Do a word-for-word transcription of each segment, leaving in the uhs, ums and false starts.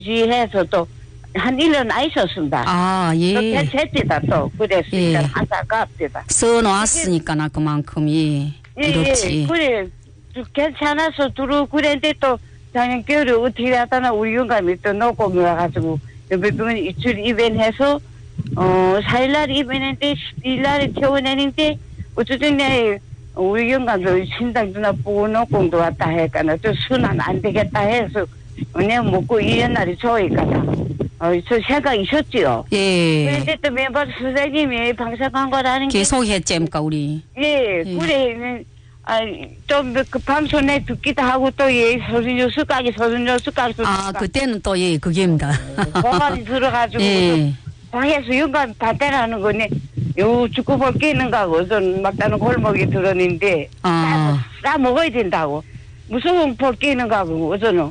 지해서 또 한 일 년 안 있었습니다. 아, 예. 또 대체때다 또 그랬으니까 예. 안타깝대다. 써놓았으니까 그만큼 예. 예, 이렇지. 예, 그래 괜찮아서 두루 그랬는데 또 작년 겨울에 어떻게 하다나 우리 영감이 또 놓고 와가지고 옆에 병원 이출 입원해서 어 사일날 입원했는데 십이일날에 퇴원했는데 어쨌든 내 우리 영감도 신당 누나 보고 놓고도 왔다 했거나 또 순환 안 되겠다 해서 내가 먹고 이연날이 좋으니까 어, 저 생각 있었지요. 예. 그런데 또 멤버 선생님이 방송한 거라는 게 계속 했잼까 우리. 예, 예. 그래 아, 좀 그 방송에 듣기도 하고 또 예, 서른여 수까지 서른여 수까지 아, 그때는 또 예, 그게입니다. 공간이 들어가지고 예. 방에서 영감 반대라는 거네. 요 축구볼 끼는가 하고 전 막다른 골목에 들었는데 아. 싸 먹어야 된다고. 무서운 볼 끼는가 하고 어저는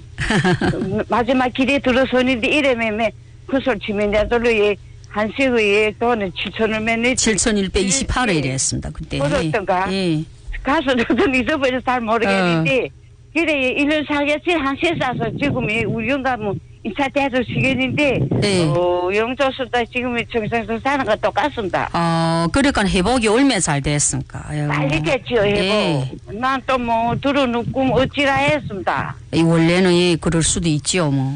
마지막 길에 들어서는데 이래매매 그소리 치면 내들로 예 한식의 돈은 칠천 원면 칠천일백이십팔 회 이랬습니다 그때. 그렇던가. 예. 가서 저도 잊어버려서 잘 모르겠는데 어. 그래 일 년 살겠지 한세 싸서 지금 우리 영감은 이 차 대도 시겠는데 네. 어, 영조수다 지금 정상에서 사는 거 똑같습니다. 어, 그러니까 회복이 얼마나 잘 됐습니까? 빨리겠지요 회복. 예. 난 또 뭐 들어눕고 어찌라 했습니다. 이 원래는 예, 그럴 수도 있지요 뭐.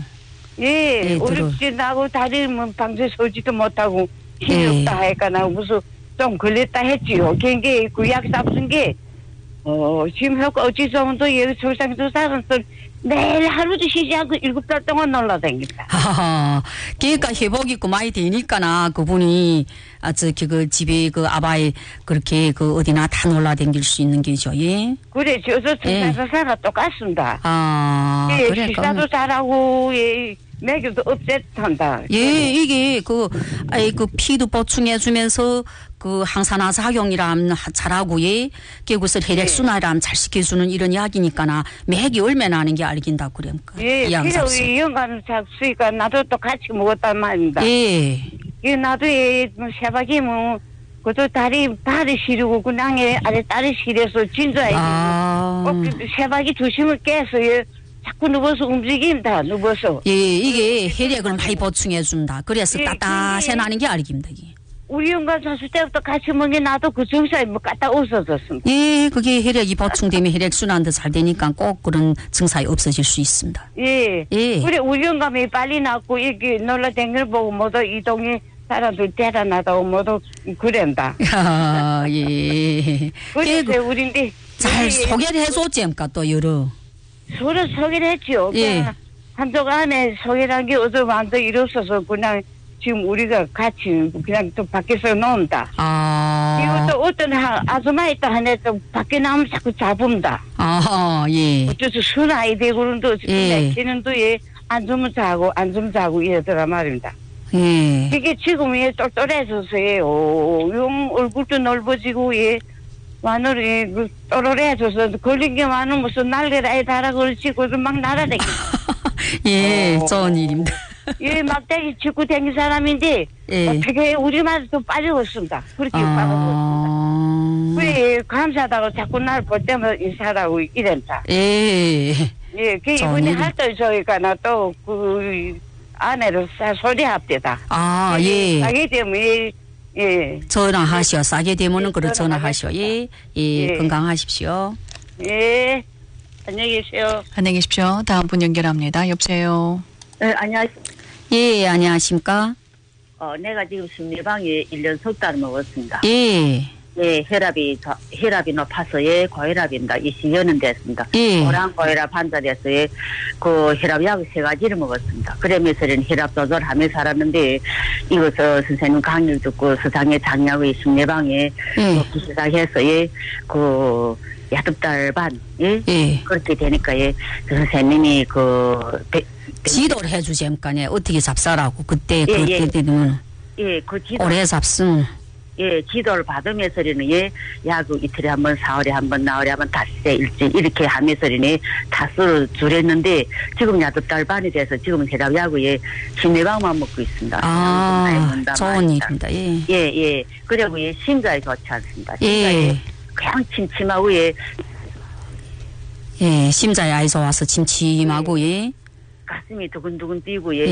예, 예 어렵지 나고 다리 뭐 방송 서지도 못하고 힘이 예. 없다 하니까 나 무슨 좀 걸렸다 했지요. 걔게 구약 잡순 게 어, 지금 효과 어찌서 또 여기 설상도 사람들 매일 하루도 쉬지 않고 일곱 달 동안 놀러다닙니다. 하하. 그러니까 회복이 그 많이 되니까나 그분이 아 저기 그 집에 그 아바에 그렇게 그 어디나 다 놀러다닐 수 있는 게죠. 예. 그래 저도 설상도 사람 똑같습니다. 아. 예, 그래, 식사도 잘하고 예, 먹여도 업셋한다. 예, 이게 그 아이 그 피도 보충해 주면서 그 항산화 작용이람 잘하고 예, 그것을 혈액 순환이람 잘 시켜주는 이런 이야기니까나 맥이 얼마나 하는 게 알긴다 그러니까. 예, 그래 영감 잡수니까 나도 또 같이 먹었단 말입니다. 예. 예, 나도 예, 뭐 새벽에 뭐 그것도 다리 발이 시리고 그냥 예, 아래 다리 시려서 진짜에 아. 어, 새벽에 두시면 깨서 예. 자꾸 누워서 움직인다, 누워서. 예, 이게 혈액을 많이 보충해 준다. 그래서 예, 따따해 나는 게 알깁니다. 이게. 우리 영감 사실 때부터 같이 먹게 나도 그 증상이 뭐 갖다 없어졌습니다. 예, 그게 혈액이 보충되면 혈액 순환도 잘 되니까 꼭 그런 증상이 없어질 수 있습니다. 예. 예. 그래, 우리 영감이 빨리 낳고 이렇게 놀러다니는 걸 보고 모두 이 동네 사람들 대단하다고 모두 그런다. 아, 예. 그래서 우리인데. 잘 예, 소개를 해줬지니까 또 여러. 서로 소개를 했죠. 예. 한쪽 안에 소개란 게 어서 완도 이rus어서 그냥 지금 우리가 같이 그냥 또 밖에서 논다. 아. 그리고 또 어떤 하, 아줌마 있다 하네 또 밖에 나오면 자꾸 잡은다. 아, 예. 어째서 순 아이 되고는도 예. 걔는 또 얘 앉으면 자고 앉으면 자고 이러더라 말입니다. 예. 이게 지금 얘 똘똘해져서 얘요 용 얼굴도 넓어지고 얘 마늘이 그 또로래져서 걸린 게 많으면 무슨 날개라 달아 걸치고 막 날아다니고. 예, 어. 좋은 일입니다. 예, 막대기 짚고 다닌 사람인데 예. 어떻게 우리만 또 빠져왔습니다. 그렇게 아. 빠져왔습니다. 그래 감사하다고 자꾸 날 볼 때마다 인사하고 이랬다. 예. 예, 그 이번에 할때 저희가 나 또 그 아내를 사 소리합니다. 아, 예. 하게 되면 예. 전화하시오. 싸게 되면은 예, 그래 전화하시오. 예. 예. 예. 건강하십시오. 예. 안녕히 계세요. 안녕히 계십시오. 다음 분 연결합니다. 여보세요. 네, 안녕하세요. 예, 안녕하십니까? 어, 내가 지금 심리방에 일 년 석 달 먹었습니다. 예. 예, 혈압이, 저, 혈압이 높아서, 예, 고혈압입니다. 이십 년은 됐습니다. 예. 고랑 고혈압 환자돼서, 예, 그 혈압약 세 가지를 먹었습니다. 그러면서는 혈압 조절하며 살았는데, 이것을 선생님 강의를 듣고 세상에 장약의 심리방에 예. 먹기 시작해서, 예, 그, 여덟 달 반, 예? 예. 그렇게 되니까, 예, 그 선생님이 그, 배, 지도를 해주잼까네. 어떻게 잡사라고. 그때, 예, 그때 예. 되면. 예, 그 지도. 오래 잡순. 예, 지도를 받으면서는 예, 약을 이틀에 한 번, 사월에 한 번, 나월에 한 번, 다섯에 일주일 이렇게 하면서는 다수를 줄였는데 지금 여덟 달 반이 돼서 지금 혈압약을 예, 심내방만 먹고 있습니다. 아, 좋은 일입니다. 예. 예, 예. 그리고 예, 심장이 좋지 않습니다. 예. 심장이 그냥 침침하고 예, 예, 심자에 아이서 와서 침침하고, 예. 가슴이 두근두근 뛰고 예.